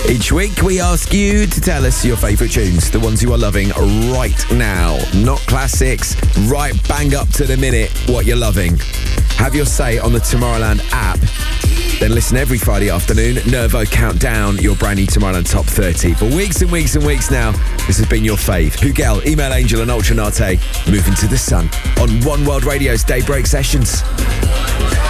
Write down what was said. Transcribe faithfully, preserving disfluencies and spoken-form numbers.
Each week we ask you to tell us your favourite tunes, the ones you are loving right now. Not classics, right bang up to the minute what you're loving. Have your say on the Tomorrowland app. Then listen every Friday afternoon. Nervo count down your brand new Tomorrowland Top thirty. For weeks and weeks and weeks now, this has been your fave. Hugel, Email Angel and Ultra Nate, moving to the sun on One World Radio's Daybreak Sessions.